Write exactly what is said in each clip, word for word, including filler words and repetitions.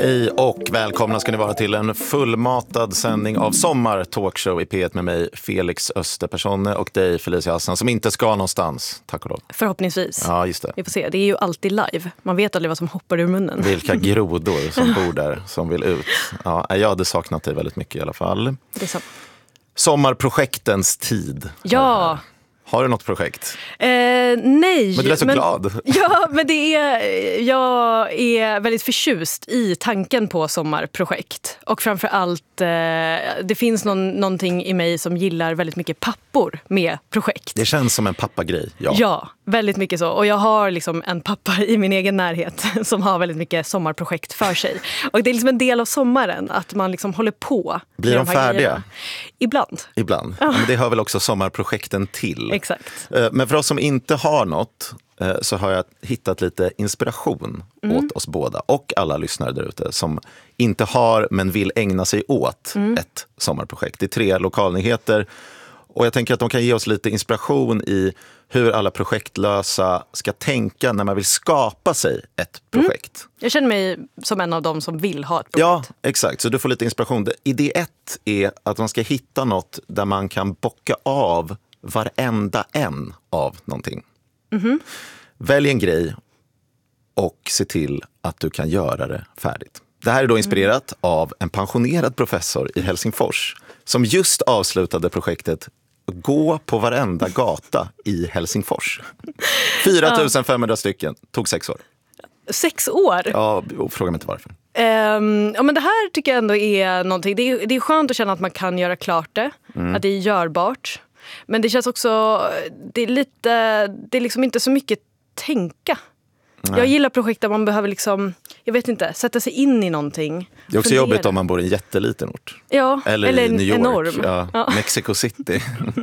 Hej och välkomna ska ni vara till en fullmatad sändning av Sommar Talkshow i P ett med mig Felix Österpersonne och dig Felicia Hassan som inte ska någonstans, tack och lov. Förhoppningsvis. Ja, just det. Vi får se, det är ju alltid live. Man vet aldrig vad som hoppar ur munnen. Vilka grodor som bor där som vill ut. Ja, jag hade saknat dig väldigt mycket i alla fall. Det är så. Sommarprojektens tid. Ja. Har du något projekt? Eh, nej. Men du är så men, glad. Ja, men det är, jag är väldigt förtjust i tanken på sommarprojekt. Och framförallt, eh, det finns någon, någonting i mig som gillar väldigt mycket pappor med projekt. Det känns som en pappagrej, ja. Ja, väldigt mycket så. Och jag har liksom en pappa i min egen närhet som har väldigt mycket sommarprojekt för sig. Och det är liksom en del av sommaren att man liksom håller på. Blir de färdiga? Grejerna. Ibland. Ibland. Ja. Men det hör väl också sommarprojekten till. Exakt. Men för oss som inte har något så har jag hittat lite inspiration mm. åt oss båda och alla lyssnare där ute som inte har men vill ägna sig åt mm. ett sommarprojekt. Det är tre lokalnyheter och jag tänker att de kan ge oss lite inspiration i hur alla projektlösa ska tänka när man vill skapa sig ett projekt. Mm. Jag känner mig som en av dem som vill ha ett projekt. Ja, exakt. Så du får lite inspiration. Idé ett är att man ska hitta något där man kan bocka av varenda en av någonting. Mm-hmm. Välj en grej och se till att du kan göra det färdigt. Det här är då inspirerat mm. av en pensionerad professor i Helsingfors som just avslutade projektet Gå på varenda gata i Helsingfors. fyra tusen femhundra stycken, tog sex år. Sex år? Ja, fråga mig inte varför. Um, ja, men det här tycker jag ändå är någonting. Det är, det är skönt att känna att man kan göra klart det. Mm. Att det är görbart. Men det känns också, det är lite, det är liksom inte så mycket tänka. Nej. Jag gillar projekt där man behöver liksom, jag vet inte, sätta sig in i någonting. Det är också fundera. Jobbigt om man bor i en jätteliten ort. Ja, eller, eller i New York. Enorm. Ja, ja. Mexico City.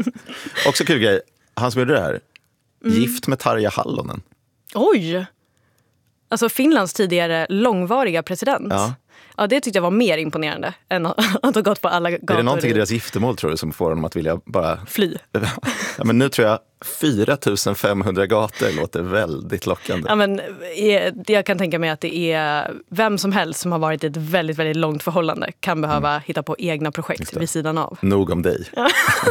Också kul grej, han som gjorde det här, mm. gift med Tarja Hallonen. Oj! Alltså Finlands tidigare långvariga president. Ja. Ja, det tyckte jag var mer imponerande än att ha gått på alla gator. Är det någonting i deras giftermål tror du som får honom att vilja bara... Fly. Ja, men nu tror jag fyra tusen femhundra gator låter väldigt lockande. Ja, men jag kan tänka mig att det är vem som helst som har varit i ett väldigt, väldigt långt förhållande kan behöva mm. hitta på egna projekt vid sidan av. Nog om dig. Ja.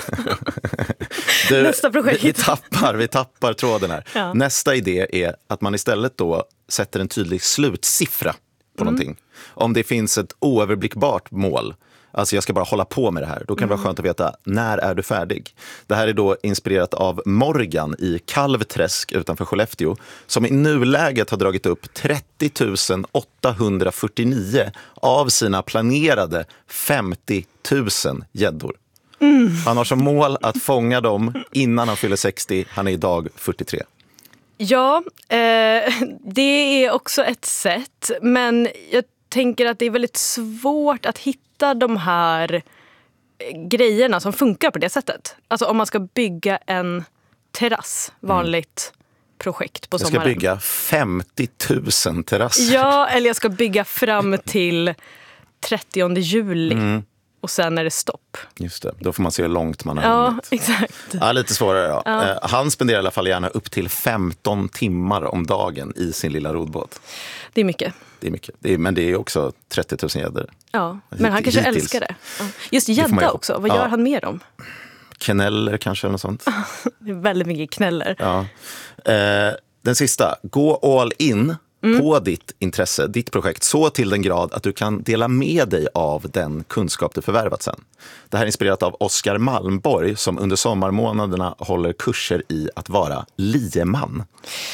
Du, Nästa projekt. Vi, vi, tappar, vi tappar tråden här. Ja. Nästa idé är att man istället då sätter en tydlig slutsiffra på mm. någonting. Om det finns ett oöverblickbart mål, alltså jag ska bara hålla på med det här, då kan det vara skönt att veta när är du färdig. Det här är då inspirerat av Morgan i Kalvträsk utanför Skellefteå som i nuläget har dragit upp trettio tusen åttahundrafyrtionio av sina planerade femtio tusen gäddor. Mm. Han har som mål att fånga dem innan han fyller sextio, han är idag fyrtiotre. Ja, eh, det är också ett sätt, men jag tänker att det är väldigt svårt att hitta de här grejerna som funkar på det sättet. Alltså om man ska bygga en terrass, vanligt mm. projekt på sommaren. Jag ska bygga femtio tusen terrasser. Ja, eller jag ska bygga fram till trettionde juli. Mm. Och sen är det stopp. Just det, då får man se hur långt man har Ja, hunnit. exakt. Ja, lite svårare då. Ja. Eh, han spenderar i alla fall gärna upp till femton timmar om dagen i sin lilla rodbåt. Det är mycket. Det är mycket, det är, men det är också trettio tusen gäddor. Ja, men han kanske hittills. älskar det. Ja. Just gädda också, vad gör ja. han med dem? Kneller kanske eller något sånt. Det är väldigt mycket kneller. Ja. Eh, den sista, gå all in mm. på ditt intresse, ditt projekt, så till den grad att du kan dela med dig av den kunskap du förvärvat sen. Det här är inspirerat av Oskar Malmborg som under sommarmånaderna håller kurser i att vara lieman.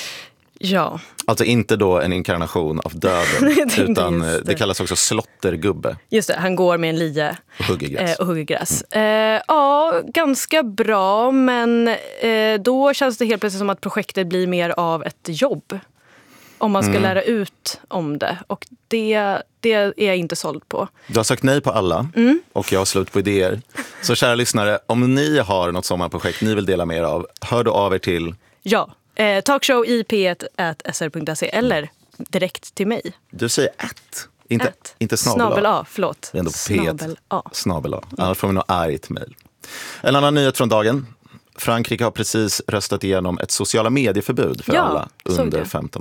Ja. Alltså inte då en inkarnation av döden, utan det. det kallas också slottergubbe. Just det, han går med en lie och hugger gräs. Eh, och hugger gräs. Mm. Eh, ja, ganska bra, men eh, då känns det helt plötsligt som att projektet blir mer av ett jobb. Om man ska mm. lära ut om det. Och det, det är jag inte såld på. Du har sagt nej på alla mm. och jag har slut på idéer. Så kära lyssnare, om ni har något sommarprojekt ni vill dela med er av, hör då av er till... Ja, eh, talkshow i p ett at s r punkt se eller direkt till mig. Du säger ett, inte, ett. inte snabel A. Snabel A, förlåt. Det är ändå P ett. Snabel A. Snabel A. Annars får vi nog argt mejl. En annan nyhet från dagen. Frankrike har precis röstat igenom ett sociala medieförbud för ja, alla under femton år.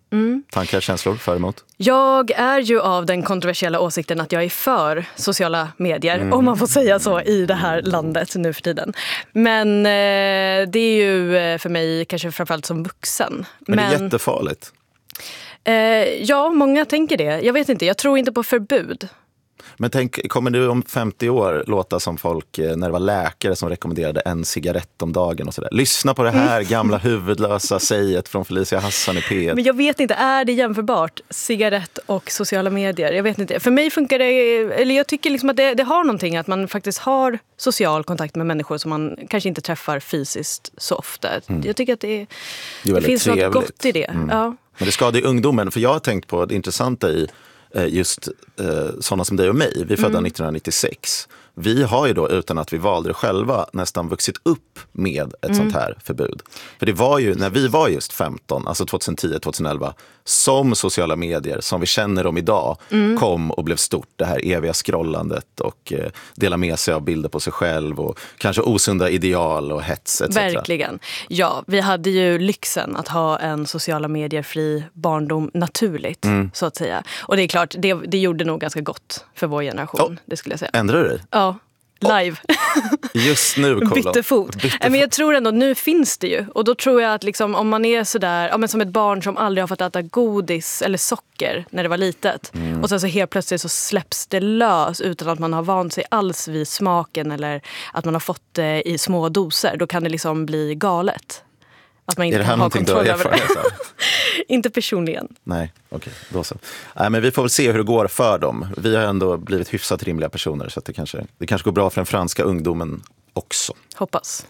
Mm. Tankar, känslor, för emot? Jag är ju av den kontroversiella åsikten att jag är för sociala medier, mm. om man får säga så i det här landet nu för tiden. Men eh, det är ju för mig kanske framförallt som vuxen. Men, Men det är jättefarligt. Eh, ja, många tänker det. Jag vet inte, jag tror inte på förbud. Men tänk, kommer du om femtio år låta som folk när det var läkare som rekommenderade en cigarett om dagen och sådär? Lyssna på det här gamla huvudlösa säget från Felicia Hassan i P ett. Men jag vet inte, är det jämförbart? Cigarett och sociala medier? Jag vet inte. För mig funkar det, eller jag tycker liksom att det, det har någonting att man faktiskt har social kontakt med människor som man kanske inte träffar fysiskt så ofta. Mm. Jag tycker att det, det, det finns trevligt. Något gott i det. Mm. Ja. Men det skadar ju ungdomen, för jag har tänkt på det intressanta i just eh, sådana som dig och mig. Vi är födda mm. nittonhundranittiosex. Vi har ju då, utan att vi valde det själva, nästan vuxit upp med ett mm. sånt här förbud. För det var ju när vi var just femton, alltså tjugohundratio tjugoelva, som sociala medier, som vi känner dem idag, mm. kom och blev stort. Det här eviga scrollandet och eh, dela med sig av bilder på sig själv och kanske osunda ideal och hets et cetera. Verkligen. Ja, vi hade ju lyxen att ha en sociala medier-fri barndom naturligt, mm. så att säga. Och det är klart, det, det gjorde nog ganska gott för vår generation, oh. det skulle jag säga. Ändrar du dig? Ja. Live. Oh, just nu, kolla. Bytte fot. Bytte fot. Men jag tror ändå, nu finns det ju. Och då tror jag att liksom, om man är sådär, ja, men som ett barn som aldrig har fått äta godis eller socker när det var litet. Mm. Och sen så helt plötsligt så släpps det lös utan att man har vant sig alls vid smaken eller att man har fått det i små doser. Då kan det liksom bli galet. Att man inte är det här kan ha kontroll över det. Inte personligen. Nej, okej. Okay, då så. Nej, men vi får väl se hur det går för dem. Vi har ändå blivit hyfsat rimliga personer, så att det kanske, det kanske går bra för den franska ungdomen också. Hoppas.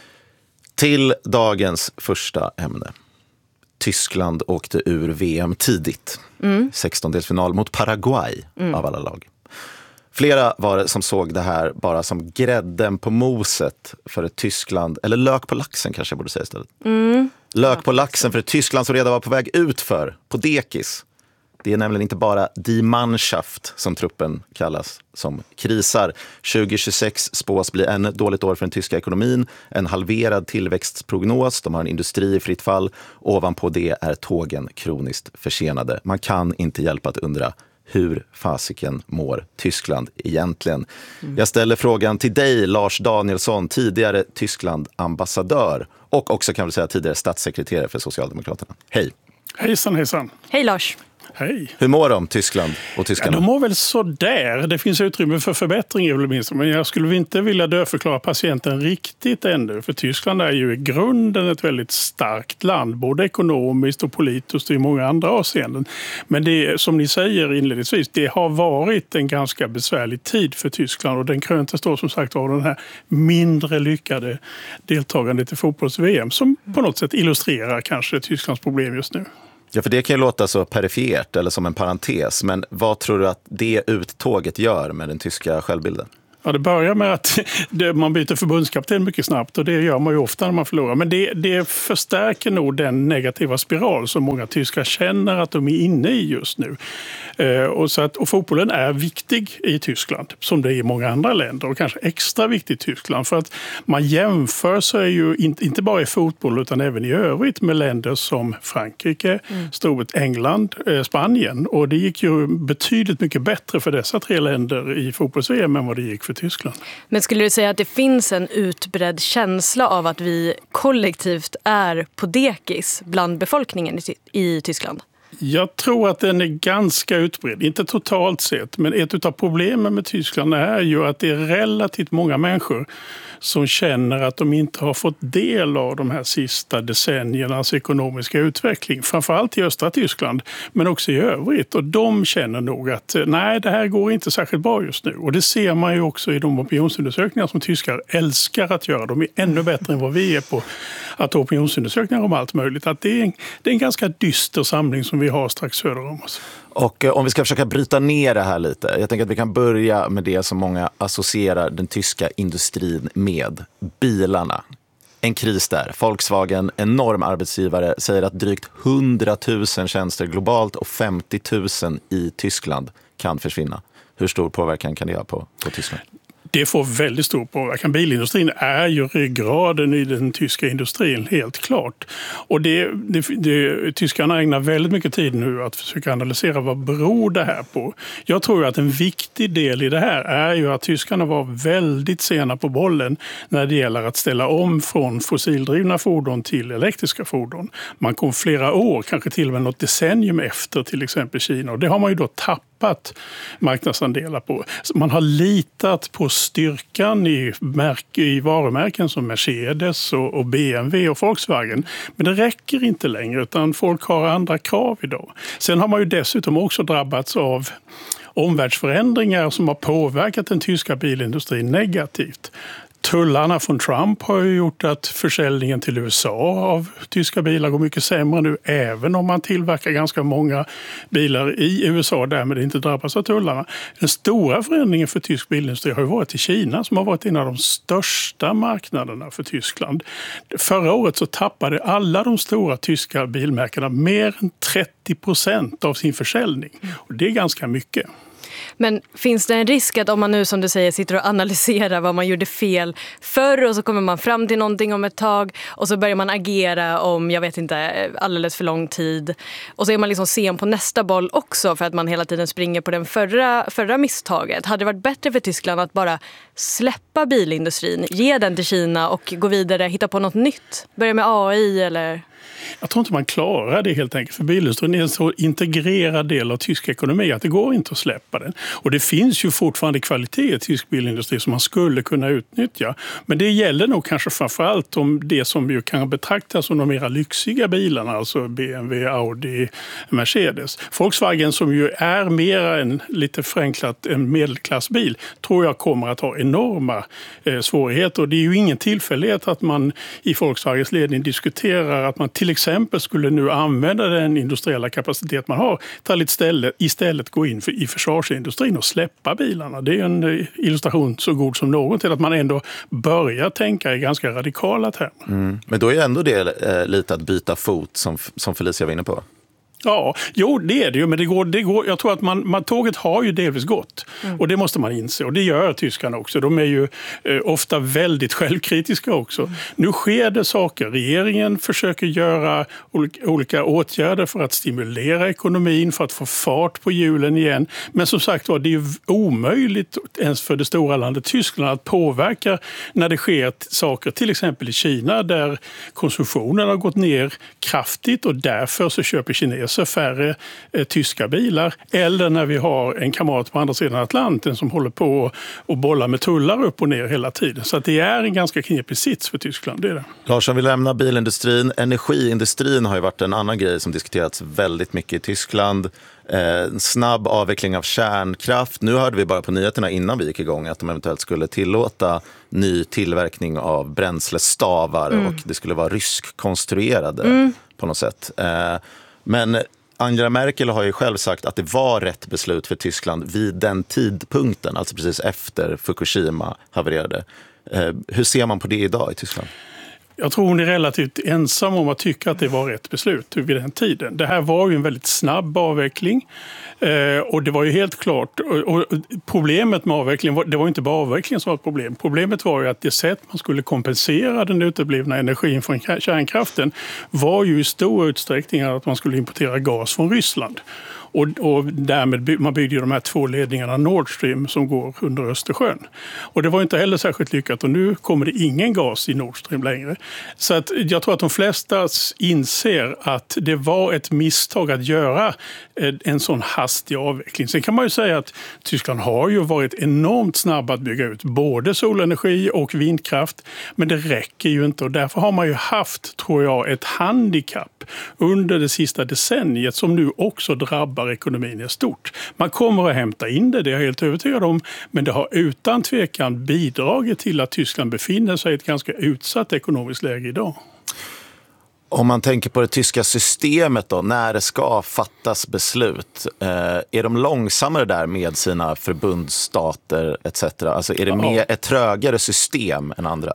Till dagens första ämne. Tyskland åkte ur V M tidigt. Mm. sextondelsfinal mot Paraguay mm. av alla lag. Flera var det som såg det här bara som grädden på moset för ett Tyskland, eller lök på laxen kanske jag borde säga istället. Mm. Lök på laxen för ett Tyskland som redan var på väg ut för, på dekis. Det är nämligen inte bara Die Mannschaft, som truppen kallas, som krisar. tjugo tjugosex spås bli ännu ett dåligt år för den tyska ekonomin. En halverad tillväxtprognos, de har en industri i fritt fall. Ovanpå det är tågen kroniskt försenade. Man kan inte hjälpa att undra, hur fasiken mår Tyskland egentligen? Mm. Jag ställer frågan till dig, Lars Danielsson, tidigare Tyskland-ambassadör och också kan vi säga tidigare statssekreterare för Socialdemokraterna. Hej! Hejsan, hejsan! Hej Lars! Hej. Hur mår de, Tyskland och tyskarna? Ja, de mår väl så där. Det finns utrymme för förbättring, men jag skulle inte vilja dödförklara patienten riktigt ännu. För Tyskland är ju i grunden ett väldigt starkt land, både ekonomiskt och politiskt och i många andra avseenden. Men det, som ni säger inledningsvis, det har varit en ganska besvärlig tid för Tyskland, och den kröntes då som sagt av den här mindre lyckade deltagandet i fotbolls-V M som på något sätt illustrerar kanske Tysklands problem just nu. Ja, för det kan ju låta så perifert eller som en parentes, men vad tror du att det uttåget gör med den tyska självbilden? Ja, det börjar med att man byter förbundskapten mycket snabbt, och det gör man ju ofta när man förlorar. Men det, det förstärker nog den negativa spiral som många tyskar känner att de är inne i just nu. Eh, och, så att, och fotbollen är viktig i Tyskland, som det är i många andra länder, och kanske extra viktig i Tyskland. För att man jämför sig ju inte, inte bara i fotboll utan även i övrigt med länder som Frankrike, mm. Storbritannien, England, eh, Spanien. Och det gick ju betydligt mycket bättre för dessa tre länder i fotbolls-V M än vad det gick för Tyskland. Men skulle du säga att det finns en utbredd känsla av att vi kollektivt är på dekis bland befolkningen i, i Tyskland? Jag tror att den är ganska utbredd, inte totalt sett, men ett av problemen med Tyskland är ju att det är relativt många människor som känner att de inte har fått del av de här sista decenniernas ekonomiska utveckling, framförallt i östra Tyskland, men också i övrigt. Och de känner nog att nej, det här går inte särskilt bra just nu. Och det ser man ju också i de opinionsundersökningar som tyskar älskar att göra. De är ännu bättre än vad vi är på att ha opinionsundersökningar om allt möjligt. Att det är en, det är en ganska dyster samling som vi har strax söder om oss. Och om vi ska försöka bryta ner det här lite. Jag tänker att vi kan börja med det som många associerar den tyska industrin med. Bilarna. En kris där. Volkswagen, enorm arbetsgivare, säger att drygt hundratusen tjänster globalt och femtio tusen i Tyskland kan försvinna. Hur stor påverkan kan det ha på, på Tyskland? Det får väldigt stor påverkan. Bilindustrin är ju ryggraden i den tyska industrin, helt klart. Och det, det, det, tyskarna ägnar väldigt mycket tid nu att försöka analysera vad beror det här på. Jag tror att en viktig del i det här är ju att tyskarna var väldigt sena på bollen när det gäller att ställa om från fossildrivna fordon till elektriska fordon. Man kom flera år, kanske till och med något decennium efter till exempel Kina, och det har man ju då tappat marknadsandelar på. Man har litat på styrkan i, märk- i varumärken som Mercedes och, och B M W och Volkswagen. Men det räcker inte längre, utan folk har andra krav idag. Sen har man ju dessutom också drabbats av omvärldsförändringar som har påverkat den tyska bilindustrin negativt. Tullarna från Trump har ju gjort att försäljningen till U S A av tyska bilar går mycket sämre nu, även om man tillverkar ganska många bilar i U S A och därmed inte drabbas av tullarna. Den stora förändringen för tysk bilindustri har ju varit i Kina, som har varit en av de största marknaderna för Tyskland. Förra året så tappade alla de stora tyska bilmärkena mer än trettio procent av sin försäljning, och det är ganska mycket. Men finns det en risk att om man nu, som du säger, sitter och analyserar vad man gjorde fel förr och så kommer man fram till någonting om ett tag och så börjar man agera om, jag vet inte, alldeles för lång tid, och så är man liksom sen på nästa boll också för att man hela tiden springer på den förra, förra misstaget. Hade det varit bättre för Tyskland att bara släppa bilindustrin, ge den till Kina och gå vidare, hitta på något nytt? Börja med A I eller... Jag tror inte man klarar det helt enkelt, för bilindustrin är en så integrerad del av tysk ekonomi att det går inte att släppa den. Och det finns ju fortfarande kvalitet i tysk bilindustri som man skulle kunna utnyttja. Men det gäller nog kanske framförallt om det som ju kan betraktas som de mera lyxiga bilarna, alltså B M W, Audi, Mercedes. Volkswagen, som ju är mer än lite förenklat en medelklassbil, tror jag kommer att ha enorma eh, svårigheter. Och det är ju ingen tillfällighet att man i Volkswagens ledning diskuterar att man till exempel skulle nu använda den industriella kapacitet man har till att istället, istället gå in för, i försvarsindustrin och släppa bilarna. Det är en illustration så god som någon till att man ändå börjar tänka i ganska radikala termer. Mm. Men då är ändå det eh, lite att byta fot som, som Felicia var inne på. Ja, jo det är det ju, men det går, det går, jag tror att man, man, tåget har ju delvis gått. Mm. Och det måste man inse, och det gör tyskarna också. De är ju eh, ofta väldigt självkritiska också. Mm. Nu sker det saker. Regeringen försöker göra olika, olika åtgärder för att stimulera ekonomin, för att få fart på hjulen igen. Men som sagt var, det är ju omöjligt ens för det stora landet Tyskland att påverka när det sker saker, till exempel i Kina, där konsumtionen har gått ner kraftigt och därför så köper kineser färre eh, tyska bilar, eller när vi har en kamrat på andra sidan Atlanten som håller på och bollar med tullar upp och ner hela tiden. Så att det är en ganska knepig sits för Tyskland, det är det. Larsson, vi lämnar bilindustrin. Energiindustrin har ju varit en annan grej som diskuterats väldigt mycket i Tyskland. Eh, snabb avveckling av kärnkraft. Nu hörde vi bara på nyheterna innan vi gick igång att de eventuellt skulle tillåta ny tillverkning av bränslestavar mm. och det skulle vara ryskkonstruerade mm. på något sätt. Eh, Men Angela Merkel har ju själv sagt att det var rätt beslut för Tyskland vid den tidpunkten, alltså precis efter Fukushima havererade. Eh, hur ser man på det idag i Tyskland? Jag tror hon är relativt ensam om att tycka att det var rätt beslut vid den tiden. Det här var ju en väldigt snabb avveckling eh, och det var ju helt klart. Och, och problemet med avvecklingen, var, det var inte bara avvecklingen som var ett problem. Problemet var ju att det sätt man skulle kompensera den uteblivna energin från kärnkraften var ju i stor utsträckning att man skulle importera gas från Ryssland. Och, och därmed by, man byggde ju de här två ledningarna Nord Stream som går under Östersjön. Och det var inte heller särskilt lyckat, och nu kommer det ingen gas i Nord Stream längre. Så att jag tror att de flesta inser att det var ett misstag att göra en sån hastig avveckling. Sen kan man ju säga att Tyskland har ju varit enormt snabb att bygga ut både solenergi och vindkraft, men det räcker ju inte, och därför har man ju haft, tror jag, ett handikapp under det sista decenniet som nu också drabbar ekonomin är stort. Man kommer att hämta in det, det är jag helt övertygad om, men det har utan tvekan bidragit till att Tyskland befinner sig i ett ganska utsatt ekonomiskt läge idag. Om man tänker på det tyska systemet då, när det ska fattas beslut, eh, är de långsammare där med sina förbundsstater et cetera? Alltså är det mer ett trögare system än andra?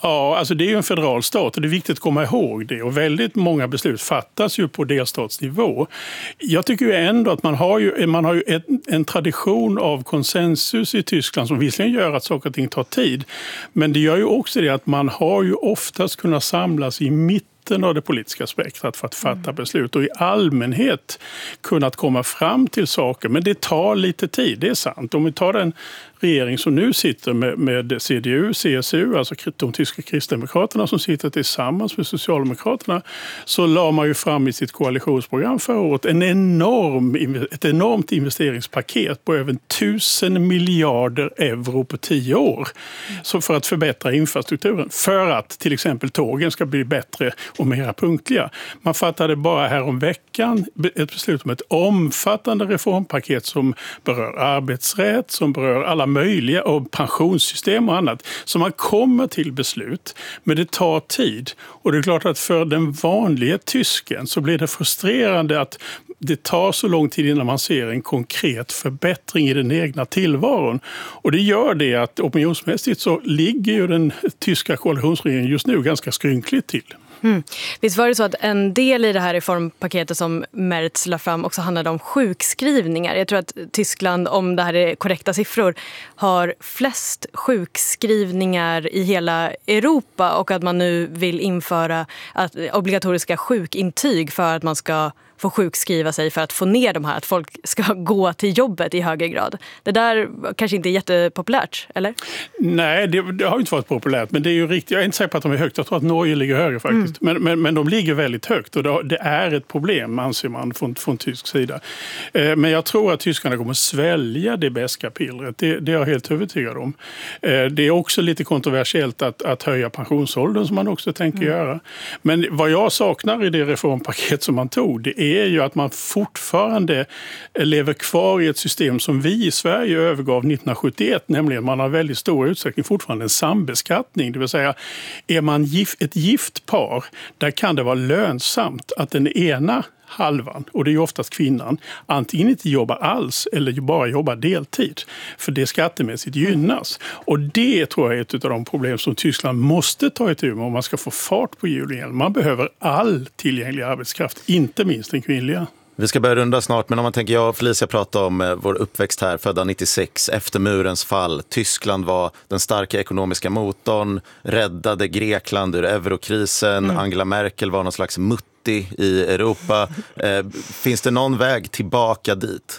Ja, alltså det är ju en federal stat och det är viktigt att komma ihåg det. Och väldigt många beslut fattas ju på delstatsnivå. Jag tycker ju ändå att man har ju, man har ju ett, en tradition av konsensus i Tyskland som visserligen gör att saker och ting tar tid. Men det gör ju också det att man har ju oftast kunnat samlas i mitten av det politiska spektrat för att fatta beslut och i allmänhet kunnat komma fram till saker. Men det tar lite tid, det är sant. Om vi tar den regering som nu sitter med, med C D U, C S U, alltså de tyska kristdemokraterna som sitter tillsammans med Socialdemokraterna, så la man ju fram i sitt koalitionsprogram förra året en enorm, ett enormt investeringspaket på över tusen miljarder euro på tio år så för att förbättra infrastrukturen. För att till exempel tågen ska bli bättre och mera punktliga. Man fattade bara här om veckan ett beslut om ett omfattande reformpaket som berör arbetsrätt, som berör alla möjliga och pensionssystem och annat. Så man kommer till beslut, men det tar tid. Och det är klart att för den vanliga tysken så blir det frustrerande att det tar så lång tid innan man ser en konkret förbättring i den egna tillvaron. Och det gör det att opinionsmässigt så ligger ju den tyska koalitionsregeringen just nu ganska skrynkligt till. Mm. Visst var det så att en del i det här reformpaketet som Merz la fram också handlade om sjukskrivningar. Jag tror att Tyskland, om det här är korrekta siffror, har flest sjukskrivningar i hela Europa och att man nu vill införa att obligatoriska sjukintyg för att man ska få sjukskriva sig för att få ner de här, att folk ska gå till jobbet i högre grad. Det där kanske inte är jättepopulärt, eller? Nej, det, det har ju inte varit populärt, men det är ju riktigt. Jag är inte säker på att de är högt. Jag tror att Norge ligger högre faktiskt. Mm. Men, men, men de ligger väldigt högt och det, det är ett problem, anser man, från, från tysk sida. Eh, men jag tror att tyskarna kommer svälja det beska pillret. Det, det är jag helt övertygad om. Eh, det är också lite kontroversiellt att, att höja pensionsåldern som man också tänker mm. göra. Men vad jag saknar i det reformpaket som man tog, det är är ju att man fortfarande lever kvar i ett system som vi i Sverige övergav nittonhundrasjuttioett, nämligen man har väldigt stor utsträckning fortfarande en sambeskattning. Det vill säga, är man gift, ett gift par, där kan det vara lönsamt att den ena halvan, och det är ju oftast kvinnan, antingen inte jobbar alls eller bara jobbar deltid. För det skattemässigt gynnas. Och det tror jag är ett av de problem som Tyskland måste ta itu med om man ska få fart på hjulen igen. Man behöver all tillgänglig arbetskraft, inte minst den kvinnliga. Vi ska börja runda snart, men om man tänker, jag och Felicia prata om eh, vår uppväxt här, födda nittiosex, efter murens fall. Tyskland var den starka ekonomiska motorn, räddade Grekland ur eurokrisen, mm. Angela Merkel var någon slags mutti i Europa. Eh, finns det någon väg tillbaka dit?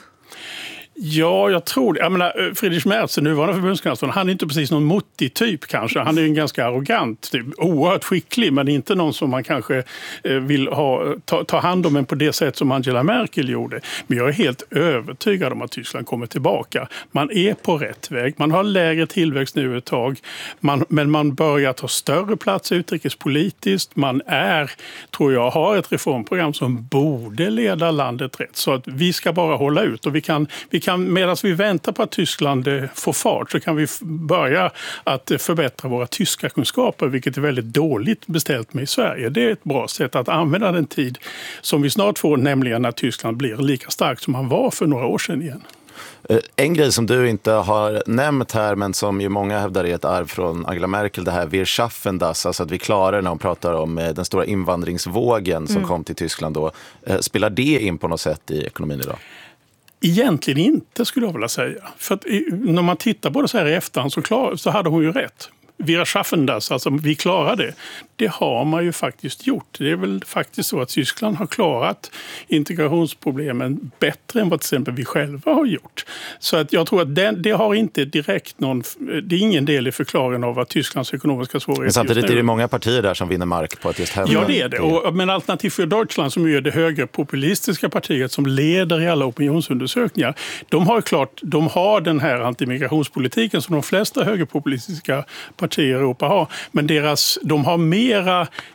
Ja, jag tror det. Jag menar, Friedrich Merz, nuvarande förbundskansler, han är inte precis någon muttig typ kanske. Han är en ganska arrogant typ, oerhört skicklig, men inte någon som man kanske vill ha, ta, ta hand om en på det sätt som Angela Merkel gjorde. Men jag är helt övertygad om att Tyskland kommer tillbaka. Man är på rätt väg. Man har lägre tillväxt nu ett tag, man, men man börjar ta större plats utrikespolitiskt. Man är, tror jag, har ett reformprogram som borde leda landet rätt. Så att vi ska bara hålla ut och vi kan, vi Kan, medan vi väntar på att Tyskland får fart så kan vi börja att förbättra våra tyska kunskaper, vilket är väldigt dåligt beställt med i Sverige. Det är ett bra sätt att använda den tid som vi snart får, nämligen när Tyskland blir lika starkt som han var för några år sedan igen. En grej som du inte har nämnt här, men som ju många hävdar är ett arv från Angela Merkel, det här Wir schaffen das, alltså att vi klarar när hon pratar om den stora invandringsvågen som mm. kom till Tyskland då. Spelar det in på något sätt i ekonomin idag? Egentligen inte, skulle jag vilja säga. För att när man tittar på det så här i efterhand så, klar, så hade hon ju rätt. Wir schaffen das, alltså vi klarar det. Det har man ju faktiskt gjort. Det är väl faktiskt så att Tyskland har klarat integrationsproblemen bättre än vad till exempel vi själva har gjort. Så att jag tror att det, det har inte direkt någon, det är ingen del i förklaringen av att Tysklands ekonomiska svårigheter. Men samtidigt är det många partier där som vinner mark på att just hävda. Ja, det är det. Och, men Alternativ för Deutschland, som är det högerpopulistiska partiet som leder i alla opinionsundersökningar, de har klart, de har den här antimigrationspolitiken som de flesta högerpopulistiska partier i Europa har. Men deras, de har mera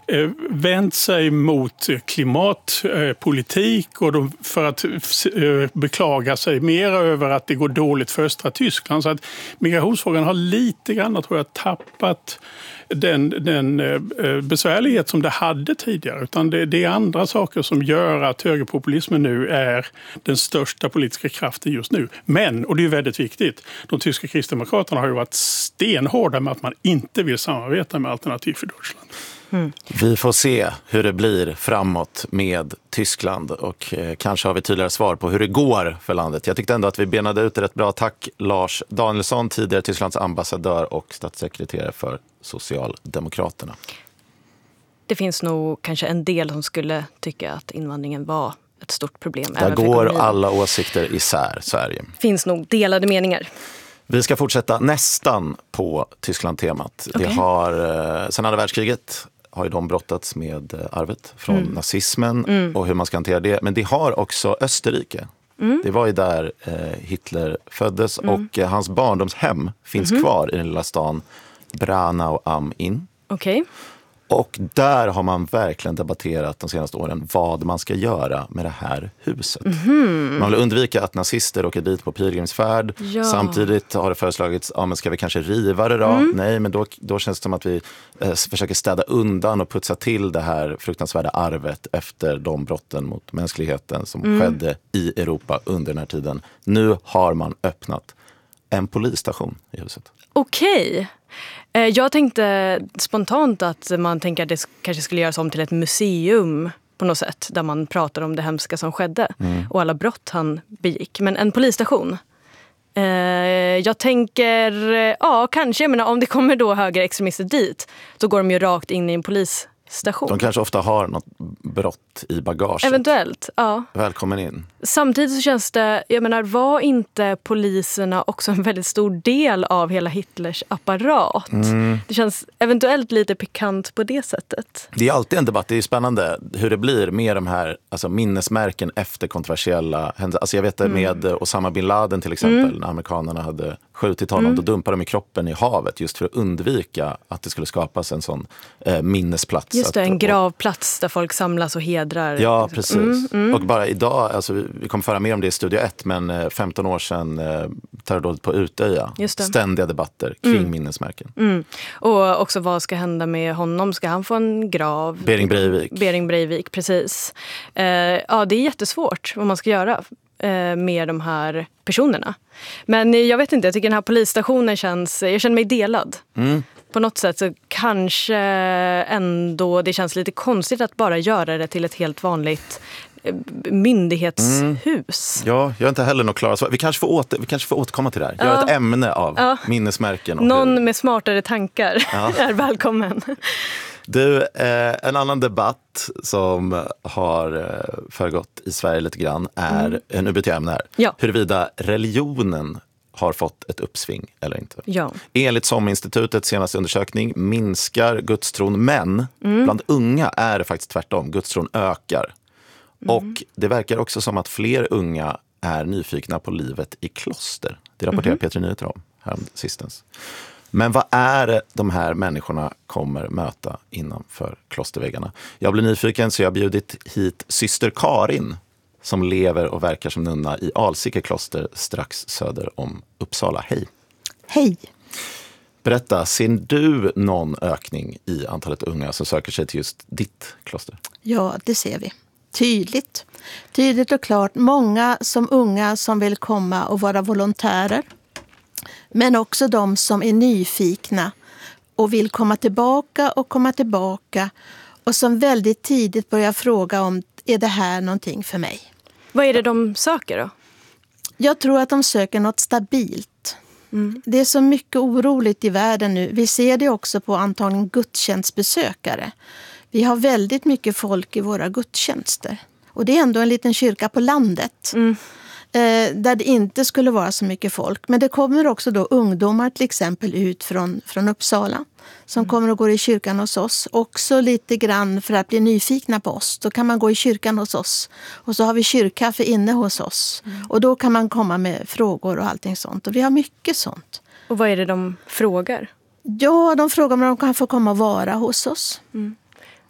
eh, vänt sig mot klimatpolitik och de, för att eh, beklaga sig mer över att det går dåligt för östra Tyskland. Så att migrationsfrågan har lite grann, tror jag, tappat den, den eh, besvärlighet som det hade tidigare. Utan det, det är andra saker som gör att högerpopulismen nu är den största politiska kraften just nu. Men, och det är väldigt viktigt, de tyska kristdemokraterna har ju varit stenhårda med att man inte vill samarbeta med Alternativ för Deutschland. Mm. Vi får se hur det blir framåt med Tyskland och eh, kanske har vi tydligare svar på hur det går för landet. Jag tyckte ändå att vi benade ut det rätt bra. Tack Lars Danielsson, tidigare Tysklands ambassadör och statssekreterare för Socialdemokraterna. Det finns nog kanske en del som skulle tycka att invandringen var ett stort problem. Där går alla åsikter isär Sverige. Finns nog delade meningar. Vi ska fortsätta nästan på Tyskland-temat. Okay. Det har, sen andra världskriget har ju de brottats med arvet från mm. nazismen mm. och hur man ska hantera det. Men det har också Österrike. Mm. Det var ju där eh, Hitler föddes mm. och eh, hans barndomshem finns mm. kvar i den lilla stan Branau am Inn. Okej. Okay. Och där har man verkligen debatterat de senaste åren vad man ska göra med det här huset. Mm-hmm. Man vill undvika att nazister åker dit på pilgrimsfärd. Ja. Samtidigt har det föreslagits, ja men ska vi kanske riva det då? Mm. Nej, men då, då känns det som att vi eh, försöker städa undan och putsa till det här fruktansvärda arvet efter de brotten mot mänskligheten som mm. skedde i Europa under den här tiden. Nu har man öppnat en polisstation i huset. Okej. Jag tänkte spontant att man tänker att det kanske skulle göras om till ett museum på något sätt. Där man pratar om det hemska som skedde mm. och alla brott han begick. Men en polisstation. Jag tänker, ja kanske, jag menar, om det kommer då högerextremister dit så går de ju rakt in i en polisstation. De kanske ofta har något brott i bagaget. Eventuellt, ja. Välkommen in. Samtidigt så känns det, jag menar, var inte poliserna också en väldigt stor del av hela Hitlers apparat? Mm. Det känns eventuellt lite pikant på det sättet. Det är alltid en debatt, det är spännande hur det blir med de här alltså, minnesmärken efter kontroversiella händelser. Alltså jag vet det mm. med Osama bin Laden till exempel, mm. när amerikanerna hade skjutit honom, mm. då dumpade de i kroppen i havet just för att undvika att det skulle skapas en sån eh, minnesplats. Just det, en gravplats där folk samlas och hedrar. Ja, precis. Mm, mm. Och bara idag, alltså, vi kommer föra mer om det i Studio ett, men femton år sedan eh, terrordådet på Utöja. Ständiga debatter kring mm. minnesmärken. Mm. Och också vad ska hända med honom? Ska han få en grav? Bering Breivik. Bering Breivik, precis. Eh, ja, det är jättesvårt vad man ska göra eh, med de här personerna. Men jag vet inte, jag tycker den här polisstationen känns, jag känner mig delad. Mm. På något sätt så kanske ändå det känns lite konstigt att bara göra det till ett helt vanligt myndighetshus. Mm. Ja, jag har inte heller något klart svar. Vi kanske får, åter, vi kanske får återkomma till det här. Göra ja. ett ämne av ja. minnesmärken. Någon hur... med smartare tankar ja. är välkommen. Du, eh, en annan debatt som har eh, föregått i Sverige lite grann är, mm. nu byter jag ämne här, ja. huruvida religionen har fått ett uppsving eller inte. Ja. Enligt SOM-institutets senaste undersökning minskar gudstron, men mm. bland unga är det faktiskt tvärtom. Gudstron ökar. Mm. Och det verkar också som att fler unga är nyfikna på livet i kloster. Det rapporterar mm. P tre Nyheter om här sistens. Men vad är det de här människorna kommer möta innanför klosterväggarna? Jag blir nyfiken så jag har bjudit hit syster Karin som lever och verkar som nunna i Alsike kloster strax söder om Uppsala. Hej! Hej! Berätta, ser du någon ökning i antalet unga som söker sig till just ditt kloster? Ja, det ser vi. Tydligt. Tydligt och klart. Många som unga som vill komma och vara volontärer. Men också de som är nyfikna och vill komma tillbaka och komma tillbaka. Och som väldigt tidigt börjar fråga om, är det här någonting för mig? Vad är det de söker då? Jag tror att de söker något stabilt. Mm. Det är så mycket oroligt i världen nu. Vi ser det också på antagligen gudstjänstbesökare. Vi har väldigt mycket folk i våra gudstjänster. Och det är ändå en liten kyrka på landet. Mm. Eh, där det inte skulle vara så mycket folk. Men det kommer också då ungdomar till exempel ut från, från Uppsala. Som mm. kommer och går i kyrkan hos oss. Också lite grann för att bli nyfikna på oss. Då kan man gå i kyrkan hos oss. Och så har vi kyrkkaffe inne hos oss. Mm. Och då kan man komma med frågor och allting sånt. Och vi har mycket sånt. Och vad är det de frågar? Ja, de frågar om de kan få komma och vara hos oss. Mm.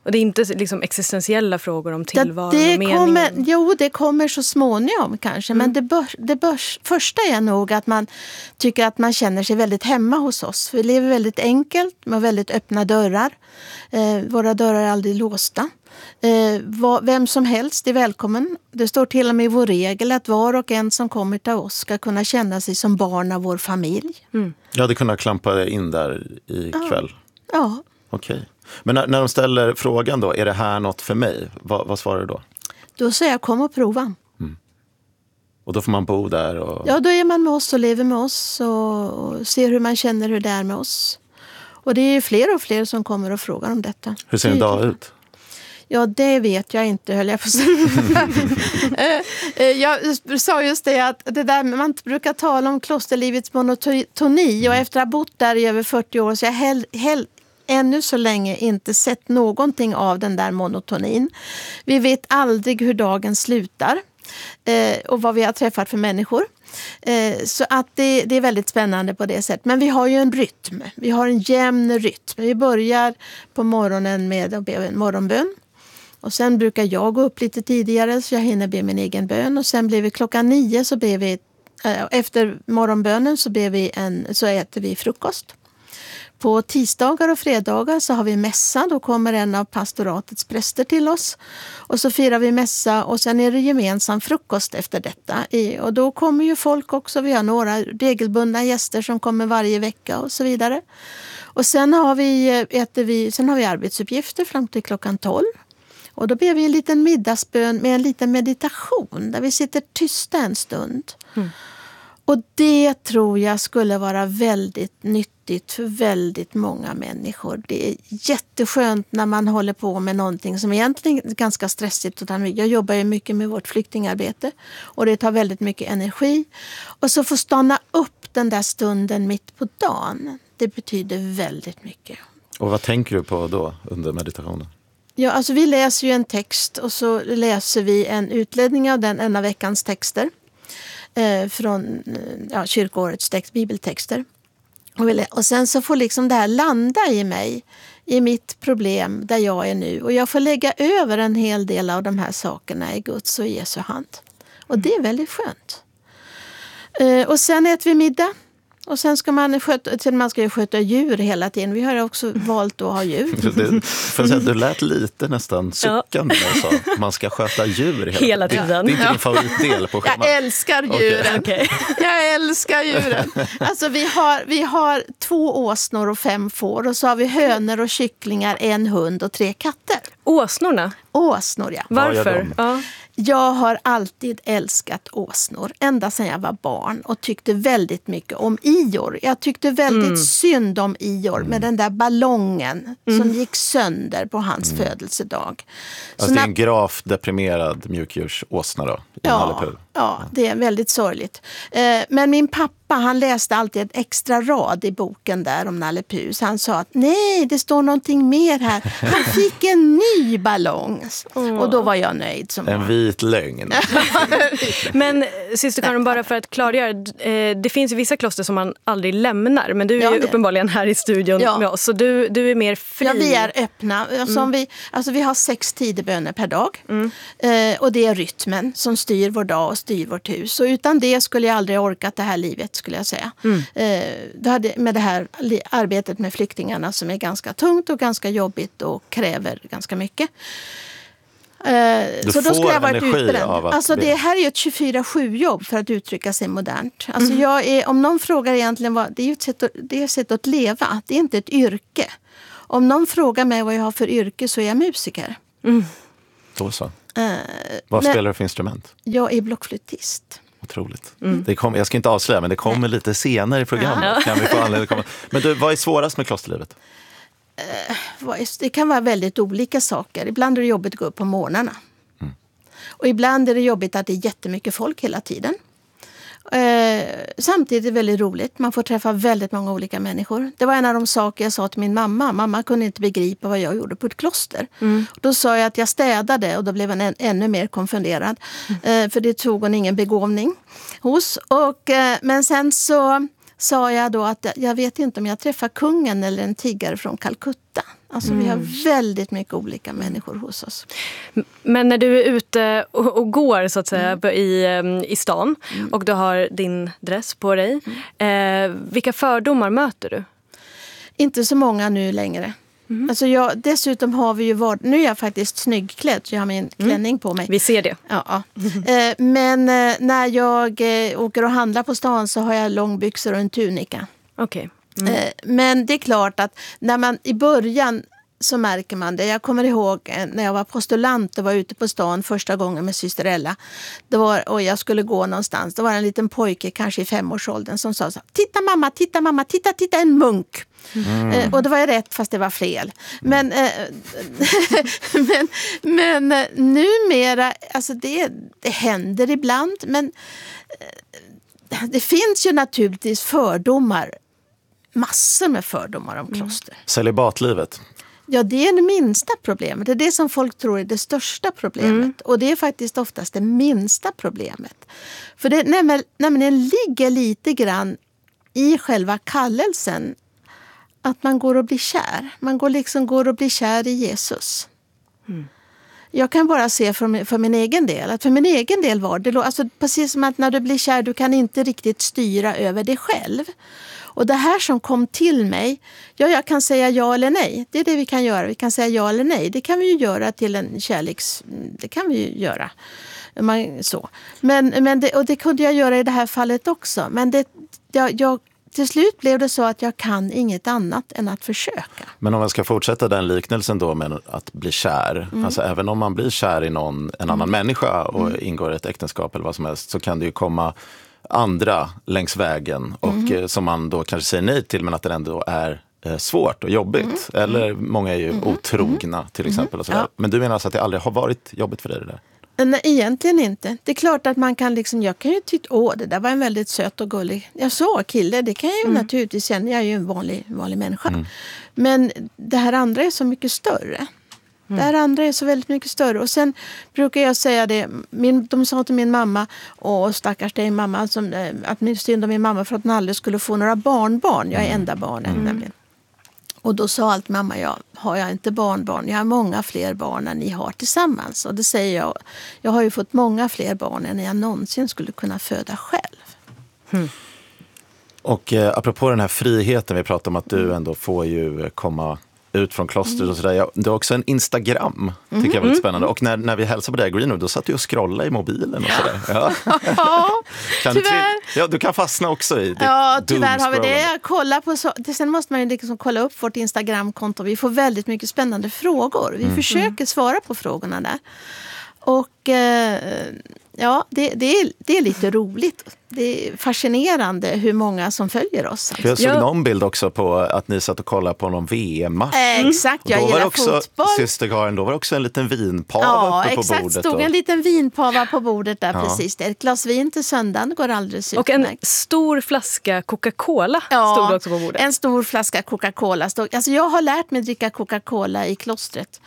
Och det är inte liksom existentiella frågor om tillvaron det, det och meningen? kommer, jo, det kommer så småningom kanske. Mm. Men det, bör, det bör, första är nog att man tycker att man känner sig väldigt hemma hos oss. Vi lever väldigt enkelt med väldigt öppna dörrar. Eh, våra dörrar är aldrig låsta. Eh, vad, vem som helst är välkommen. Det står till och med i vår regel att var och en som kommer till oss ska kunna känna sig som barn av vår familj. Mm. Jag hade kunnat klampa in där ikväll. Ja. ja. Okej. Men när, när de ställer frågan då, är det här något för mig? Va, vad svarar du då? Då säger jag, kom och prova. Mm. Och då får man bo där? Och... Ja, då är man med oss och lever med oss och, och ser hur man känner hur det är med oss. Och det är fler och fler som kommer och frågar om detta. Hur ser en dag ut? Ja, det vet jag inte, höll jag på att säga. Jag sa just det att det där, man brukar tala om klosterlivets monotoni och efter att ha bott där i över fyrtio år så jag hell, hell, ännu så länge inte sett någonting av den där monotonin. Vi vet aldrig hur dagen slutar eh, och vad vi har träffat för människor. Eh, så att det, det är väldigt spännande på det sättet. Men vi har ju en rytm. Vi har en jämn rytm. Vi börjar på morgonen med att be en morgonbön. Och sen brukar jag gå upp lite tidigare så jag hinner be min egen bön. Och sen blir vi klockan nio så ber vi, äh, efter morgonbönen så, ber vi en, så äter vi frukost. På tisdagar och fredagar så har vi mässa. Då kommer en av pastoratets präster till oss. Och så firar vi mässa och sen är det gemensam frukost efter detta. Och då kommer ju folk också. Vi har några regelbundna gäster som kommer varje vecka och så vidare. Och sen har vi, äter vi, sen har vi arbetsuppgifter fram till klockan tolv. Och då ber vi en liten middagsbön med en liten meditation där vi sitter tysta en stund. Mm. Och det tror jag skulle vara väldigt nyttigt för väldigt många människor. Det är jätteskönt när man håller på med någonting som egentligen är ganska stressigt. Jag jobbar ju mycket med vårt flyktingarbete och det tar väldigt mycket energi. Och så få stanna upp den där stunden mitt på dagen, det betyder väldigt mycket. Och vad tänker du på då under meditationen? Ja, alltså vi läser ju en text och så läser vi en utläggning av den en av veckans texter. Eh, från ja, kyrkoårets text, bibeltexter. Och, vi, och sen så får liksom det här landa i mig, i mitt problem där jag är nu. Och jag får lägga över en hel del av de här sakerna i Guds och Jesu hand. Och det är väldigt skönt. Eh, och sen äter vi middag. Och sen ska man sköta, man ska ju sköta djur hela tiden. Vi har också valt att ha djur. Det, för att säga, du lät lite nästan suckande när jag sa man ska sköta djur hela, hela tiden. Det, det är inte din favoritdel på schemat. Jag älskar djuren. Okay. Jag älskar djuren. Alltså vi har, vi har två åsnor och fem får. Och så har vi hönor och kycklingar, en hund och tre katter. Åsnorna? Åsnor, ja. Varför? Ja. Jag har alltid älskat åsnor, ända sedan jag var barn och tyckte väldigt mycket om Ior. Jag tyckte väldigt mm. synd om Ior med den där ballongen mm. som gick sönder på hans mm. födelsedag. Alltså det är en gravt deprimerad mjukdjursåsna då? Ja, ja, det är väldigt sorgligt. Men min pappa, han läste alltid ett extra rad i boken där om Nalle Puh. Han sa att nej, det står någonting mer här. Han fick en ny ballong. Mm. Och då var jag nöjd. Som en vit lögn. Men syster Karin, bara för att klargöra, det finns ju vissa kloster som man aldrig lämnar. Men du är ja, ju uppenbarligen här i studion ja. med oss. Så du, du är mer fri. Ja, vi är öppna. Alltså, mm. vi, alltså, vi har sex tideböner per dag. Mm. Och det är rytmen som styr vår dag och styr vårt hus. Och utan det skulle jag aldrig orkat det här livet, skulle jag säga. Mm. Eh, det hade, med det här arbetet med flyktingarna som är ganska tungt och ganska jobbigt och kräver ganska mycket. Eh, så då skulle jag varit utbränd. Alltså det här är ju ett tjugofyra sju jobb för att uttrycka sig modernt. Alltså mm. jag är, om någon frågar egentligen vad, det är ju ett sätt, att, det är ett sätt att leva. Det är inte ett yrke. Om någon frågar mig vad jag har för yrke så är jag musiker. Mm. Då så. Uh, Vad spelar du för instrument? Jag är blockflöjtist. Otroligt. Mm. Det kom, jag ska inte avslöja, men det kommer Nej. lite senare i programmet. Ja. Kan vi få anledning att komma. Men du, vad är svårast med klosterlivet? Uh, det kan vara väldigt olika saker. Ibland är det jobbigt att gå upp på morgnarna. Mm. Och ibland är det jobbigt att det är jättemycket folk hela tiden. Eh, samtidigt är det väldigt roligt. Man får träffa väldigt många olika människor. Det var en av de saker jag sa till min mamma. Mamma kunde inte begripa vad jag gjorde på ett kloster. Mm. Då sa jag att jag städade och då blev hon än, ännu mer konfunderad. Mm. Eh, för det tog hon ingen begåvning hos. Och, eh, men sen så sa jag då att jag vet inte om jag träffar kungen eller en tiggare från Calcutta. Alltså mm. vi har väldigt mycket olika människor hos oss. Men när du är ute och, och går så att säga mm. i, i stan mm. och du har din dress på dig. Mm. Eh, vilka fördomar möter du? Inte så många nu längre. Mm. Alltså jag, dessutom har vi ju varit, nu är jag faktiskt snyggklädd så jag har min klänning mm. på mig. Vi ser det. Ja, ja. Mm. Eh, men eh, när jag eh, åker och handlar på stan så har jag långbyxor och en tunika. Okej. Okay. Mm. Eh, men det är klart att när man i början så märker man det. Jag kommer ihåg när jag var postulant och var ute på stan första gången med syster Ella. Det var, och jag skulle gå någonstans. Det var en liten pojke, kanske i femårsåldern, som sa så: titta mamma, titta mamma, titta, titta en munk. Mm. Eh, och det var jag rätt fast det var fel. Men, eh, men, men eh, numera, alltså det, det händer ibland. Men eh, det finns ju naturligtvis fördomar. Massor med fördomar om kloster. Mm. Celibatlivet. Ja, det är det minsta problemet. Det är det som folk tror är det största problemet. Mm. Och det är faktiskt oftast det minsta problemet. För det nämligen, nämligen ligger lite grann i själva kallelsen att man går och blir kär. Man går liksom går och blir kär i Jesus. Mm. Jag kan bara se för min, för min egen del. Att för min egen del var det alltså precis som att när du blir kär, du kan inte riktigt styra över dig själv. Och det här som kom till mig, ja, jag kan säga ja eller nej. Det är det vi kan göra. Vi kan säga ja eller nej. Det kan vi ju göra till en kärleks... Det kan vi ju göra. Man, så. Men, men det, och det kunde jag göra i det här fallet också. Men det, jag, jag, till slut blev det så att jag kan inget annat än att försöka. Men om man ska fortsätta den liknelsen då med att bli kär. Mm. Alltså även om man blir kär i någon, en annan mm. människa och mm. ingår i ett äktenskap eller vad som helst, så kan det ju komma andra längs vägen och mm. som man då kanske säger nej till, men att det ändå är eh, svårt och jobbigt. Mm. Eller många är ju mm. otrogna till exempel. Mm. Och sådär. Ja. Men du menar alltså att det aldrig har varit jobbigt för dig det där? Nej, egentligen inte. Det är klart att man kan liksom, jag kan ju tycka, åh, det där var en väldigt söt och gullig. Jag så kille, det kan jag ju mm. naturligtvis känna. Jag är ju en vanlig, vanlig människa. Mm. Men det här andra är så mycket större. Mm. Det här andra är så väldigt mycket större. Och sen brukar jag säga det, min, de sa till min mamma, och stackars dig mamma, som, att min synd om min mamma för att hon aldrig skulle få några barnbarn. Jag är enda barnen mm. nämligen. Och då sa allt mamma, jag har jag inte barnbarn, jag har många fler barn än ni har tillsammans. Och det säger jag, jag har ju fått många fler barn än jag någonsin skulle kunna föda själv. Mm. Och eh, apropå den här friheten, vi pratar om att du ändå får ju komma ut från klostret mm. och sådär. Ja, du har också en Instagram, tycker mm. jag var lite spännande. Och när, när vi hälsade på dig, Greenwood, då satt du och scrollade i mobilen och sådär. Ja, kan tyvärr. Du, ja, du kan fastna också i det. Ja, tyvärr har vi det. Kolla på så, sen måste man ju liksom kolla upp vårt Instagramkonto. Vi får väldigt mycket spännande frågor. Vi mm. försöker svara på frågorna där. Och eh, ja, det, det, är, det är lite roligt. Det är fascinerande hur många som följer oss. Jag såg ja. någon bild också på att ni satt och kollade på någon V M-match. Eh, exakt, jag gillar också, fotboll. Syster Karin, då var det också en liten vinpava ja, uppe på exakt, bordet. stod och... en liten vinpava på bordet där ja. precis. Ett glas vin till söndagen går alldeles utmärkt. Och en stor flaska Coca-Cola ja, stod också på bordet. En stor flaska Coca-Cola. Stod... Alltså jag har lärt mig dricka Coca-Cola i klostret.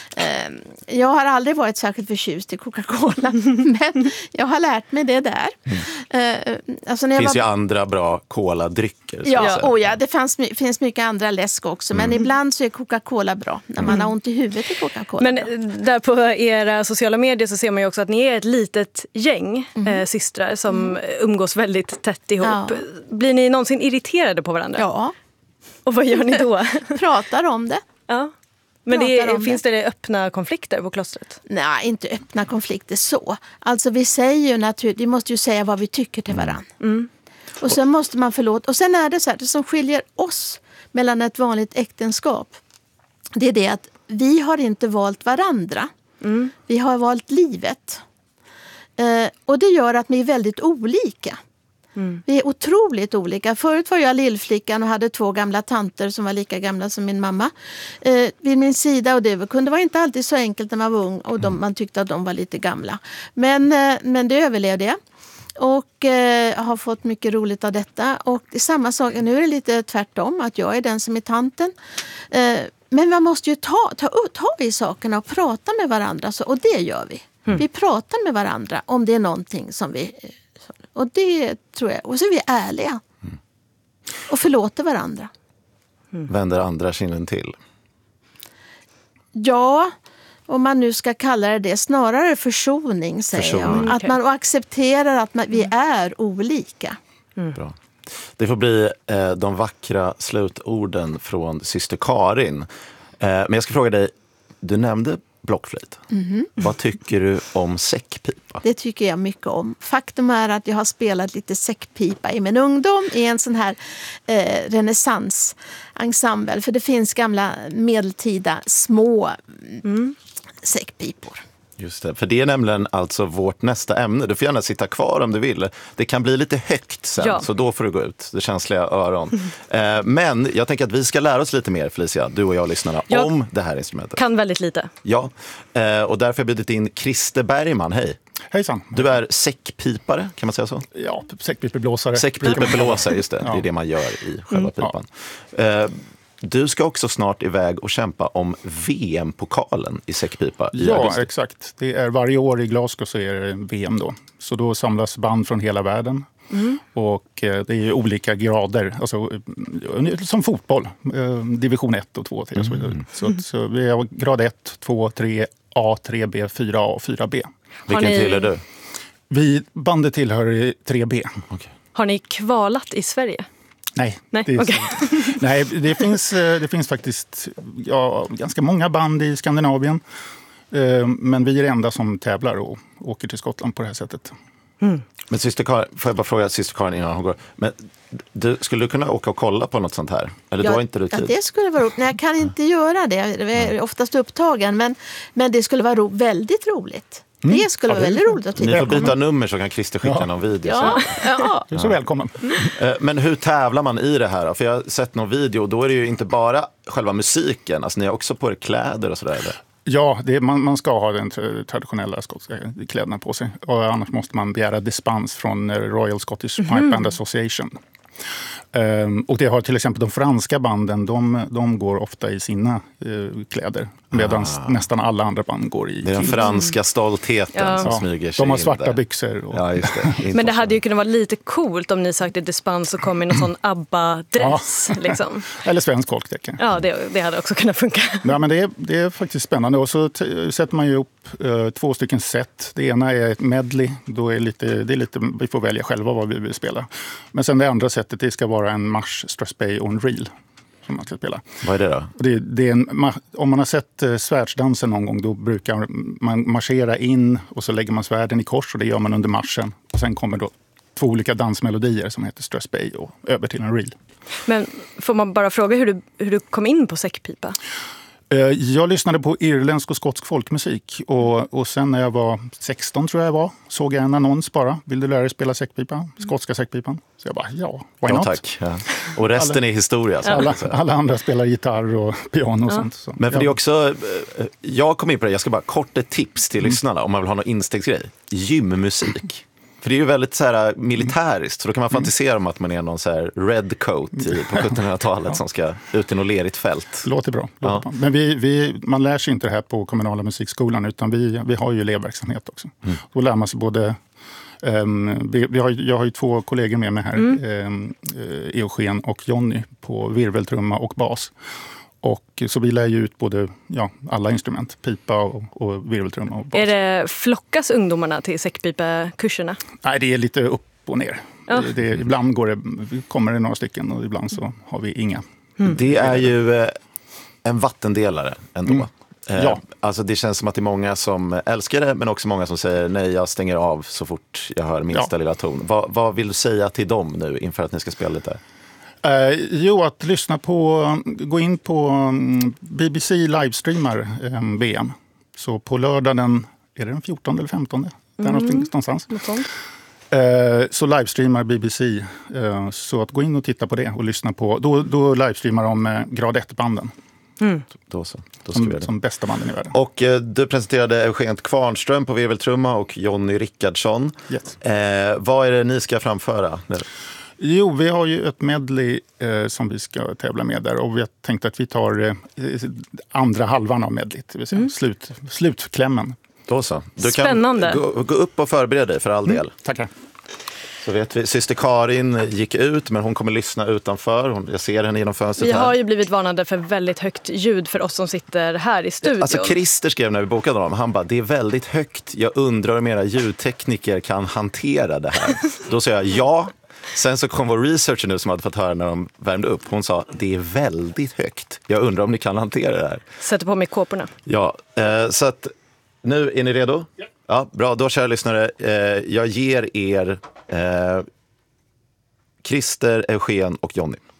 Jag har aldrig varit särskilt förtjust i Coca-Cola, men jag har lärt mig det där. Mm. Alltså när det finns var... ju andra bra cola-drycker. Ja, oh ja, det fanns, finns mycket andra läsk också, men mm. ibland så är Coca-Cola bra när man mm. har ont i huvudet i Coca-Cola. Men bra. Där på era sociala medier så ser man ju också att ni är ett litet gäng mm. äh, systrar som mm. umgås väldigt tätt ihop. Ja. Blir ni någonsin irriterade på varandra? Ja. Och vad gör ni då? Pratar om det. Ja. Men det är, finns det. det öppna konflikter på klostret? Nej, inte öppna konflikter så. Alltså vi säger ju naturligt, vi måste ju säga vad vi tycker till varandra. Mm. Och sen måste man förlåta. Och sen är det så här, det som skiljer oss mellan ett vanligt äktenskap, det är det att vi har inte valt varandra. Mm. Vi har valt livet. Eh, och det gör att vi är väldigt olika. Mm. Vi är otroligt olika. Förut var jag lillflickan och hade två gamla tanter som var lika gamla som min mamma eh, vid min sida, och det kunde vara inte alltid så enkelt när man var ung och de, man tyckte att de var lite gamla. Men, eh, men det överlevde jag. Och eh, har fått mycket roligt av detta. Och det är samma sak, nu är det lite tvärtom, att jag är den som är tanten. Eh, men man måste ju ta, ta, ta i sakerna och prata med varandra. Så, och det gör vi. Mm. Vi pratar med varandra om det är någonting som vi... Och det tror jag. Och så är vi ärliga. Mm. Och förlåter varandra. Mm. Vänder andra kinden till. Ja, om man nu ska kalla det det, snarare försoning säger Försoning. jag. Att man accepterar att man, vi är olika. Mm. Bra. Det får bli eh, de vackra slutorden från syster Karin. Eh, men jag ska fråga dig, du nämnde blockflöjt. Mm-hmm. Vad tycker du om säckpipa? Det tycker jag mycket om. Faktum är att jag har spelat lite säckpipa i min ungdom i en sån här eh, renässansensemble. För det finns gamla medeltida små mm, säckpipor. Just det, för det är nämligen alltså vårt nästa ämne. Du får gärna sitta kvar om du vill. Det kan bli lite högt sen, ja. Så då får du gå ut. Det känsliga öron. Mm. Eh, men jag tänker att vi ska lära oss lite mer, Felicia, du och jag lyssnarna, jag om det här instrumentet. Kan väldigt lite. Ja, eh, och därför har jag bjudit in Christer Bergman. Hej. Hejsan. Du är säckpipare, kan man säga så? Ja, säckpipeblåsare. Säckpipeblåsare, just det. Ja. Det är det man gör i själva mm. pipan. Ja. Eh, Du ska också snart iväg och kämpa om V M-pokalen i säckpipa i Ja, augusti. Exakt. Det är varje år i Glasgow så är det V M då. Så då samlas band från hela världen. Mm. Och det är ju olika grader, alltså, som fotboll. Division ett och två och tre och så vidare. Mm. Så, så vi har grad ett, två, tre, A, tre B, fyra A och fyra B. Vilken ni... tillhör du? Vi bandet tillhör tre B. Okay. Har ni kvalat i Sverige? Nej, Nej, det, okay. nej det, finns, det finns faktiskt ja, ganska många band i Skandinavien. Men vi är det enda som tävlar och åker till Skottland på det här sättet. Mm. Men syster Karin, får jag bara fråga syster Karin innan hon går. Men du, skulle du kunna åka och kolla på något sånt här? Eller ja, då har inte du tid? Ja, det skulle vara roligt. Nej, jag kan inte göra det. Jag är oftast upptagen. Men, men det skulle vara ro- väldigt roligt. Mm. Det skulle ja, vara väldigt roligt att titta. Ni får byta nummer så kan Christer skicka ja. någon video. Ja. Ja. Du är så välkommen. Mm. Men hur tävlar man i det här? För jag har sett någon video och då är det ju inte bara själva musiken. Alltså ni har också på er kläder och sådär. Eller? Ja, det är, man, man ska ha den traditionella skotska kläderna på sig. Och annars måste man begära dispens från Royal Scottish Pipe mm. Band Association. Um, och det har till exempel de franska banden, de, de går ofta i sina uh, kläder. Medan ah. nästan alla andra band går i. Det är den franska stoltheten ja. som ja, smyger sig. De har svarta där. byxor. Och... Ja, just det. Men det hade ju kunnat vara lite coolt om ni sökte dispens och kom i någon sån ABBA-dress. Ja. Liksom. Eller svensk folkdräkt. Ja, det, det hade också kunnat funka. Ja, men det är, det är faktiskt spännande. Och så t- sätter man ju upp uh, två stycken set. Det ena är ett medley. Då är lite, det är lite, vi får välja själva vad vi vill spela. Men sen det andra setet, det ska vara en marsch, strathspey och en reel som man ska spela. Vad är det då? Det, det är en, om man har sett eh, svärdsdansen någon gång, då brukar man marschera in och så lägger man svärden i kors och det gör man under marschen. Och sen kommer då två olika dansmelodier som heter strathspey och över till en reel. Men får man bara fråga hur du, hur du kom in på säckpipa? Jag lyssnade på irländsk och skotsk folkmusik och, och sen när jag var sexton tror jag var såg jag en annons bara. Vill du lära dig spela säckpipa? Skotska säckpipan? Så jag bara, ja, why ja, not? Tack. Ja. Och resten alla, är historia. Så alla, alla andra spelar gitarr och piano och ja. sånt. Så. Men för det är också, jag kom in på det, jag ska bara kort ett tips till mm. lyssnarna om man vill ha någon instegsgrej. Gymmusik. För det är ju väldigt så här militäriskt, så då kan man fantisera om att man är någon så här redcoat i, på sjuttonhundratalet ja. som ska ut i något lerigt fält. Låter bra. Låter ja. bra. Men vi, vi, man lär sig inte det här på kommunala musikskolan, utan vi, vi har ju elevverksamhet också. Mm. Då lär man sig både, um, vi, vi har, jag har ju två kollegor med mig här, mm. um, Eugen och Jonny på virveltrumma och bas. Och så vi lär ju ut både ja, alla instrument, pipa och, och virveltrumma och bas. Är det flockas ungdomarna till säckpipa-kurserna? Nej, det är lite upp och ner. Ja. Det, det, ibland går det, kommer det några stycken och ibland så har vi inga. Mm. Det är ju en vattendelare ändå. Mm. Ja. Alltså det känns som att det är många som älskar det, men också många som säger nej, jag stänger av så fort jag hör minsta ja. lilla ton. Vad, vad vill du säga till dem nu inför att ni ska spela lite? Eh, jo, att lyssna på, gå in på um, B B C livestreamar um, V M. Så på lördag den, är det den fjortonde eller femtonde? Där mm. någonstans. Eh, så livestreamar B B C. Eh, så att gå in och titta på det och lyssna på, då, då livestreamar de eh, grad ett-banden. Mm. Då så. Då ska som, vi det. som bästa banden i världen. Och eh, du presenterade Eugen Kvarnström på virveltrumma och Jonny Rickardsson. Yes. Eh, vad är det ni ska framföra nu? Jo, vi har ju ett medley eh, som vi ska tävla med där och vi har tänkt att vi tar eh, andra halvan av medleyt, det vill säga mm. slut, slutklämmen. Då så. Du Spännande. kan gå, gå upp och förbereda dig för all del. Mm. Tackar. Så vet vi, syster Karin gick ut, men hon kommer lyssna utanför. Hon, jag ser henne genom fönstret Vi har här. ju blivit varnade för väldigt högt ljud för oss som sitter här i studion. Alltså Christer skrev när vi bokade honom, han bara, det är väldigt högt. Jag undrar om era ljudtekniker kan hantera det här. Då sa jag ja. Sen så kom vår researcher nu som hade fått höra när de värmde upp. Hon sa, det är väldigt högt. Jag undrar om ni kan hantera det här. Sätter på mig kåporna. Ja, eh, så att nu är ni redo? Ja. Ja, bra, då kära lyssnare, eh, jag ger er eh, Christer, Eugen och Jonny.